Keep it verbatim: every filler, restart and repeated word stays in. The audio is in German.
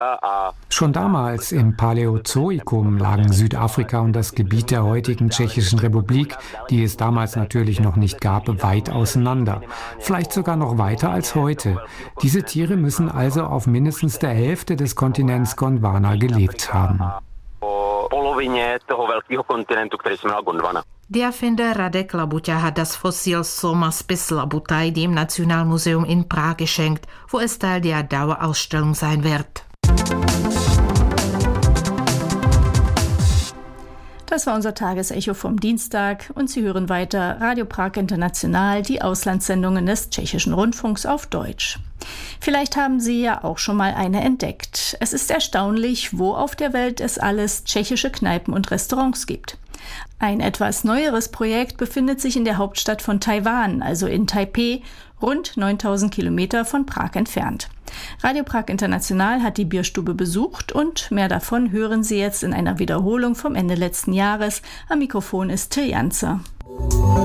Schon damals im Paläozoikum lagen Südafrika und das Gebiet der heutigen Tschechischen Republik, die es damals natürlich noch nicht gab, weit auseinander. Vielleicht sogar noch weiter als heute. Diese Tiere müssen also auf mindestens der Hälfte des Kontinents Gondwana gelebt haben. Der Erfinder Radek Labuťa hat das Fossil Somaspis labutai dem Nationalmuseum in Prag geschenkt, wo es Teil der Dauerausstellung sein wird. Das war unser Tagesecho vom Dienstag und Sie hören weiter Radio Prag International, die Auslandssendungen des Tschechischen Rundfunks auf Deutsch. Vielleicht haben Sie ja auch schon mal eine entdeckt. Es ist erstaunlich, wo auf der Welt es alles tschechische Kneipen und Restaurants gibt. Ein etwas neueres Projekt befindet sich in der Hauptstadt von Taiwan, also in Taipeh, rund neuntausend Kilometer von Prag entfernt. Radio Prag International hat die Bierstube besucht und mehr davon hören Sie jetzt in einer Wiederholung vom Ende letzten Jahres. Am Mikrofon ist Till Janze.